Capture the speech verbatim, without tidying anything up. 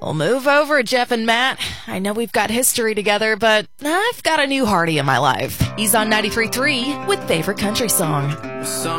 Well, move over, Jeff and Matt. I know we've got history together, but I've got a new Hardy in my life. He's on ninety-three point three with Favorite Country Song.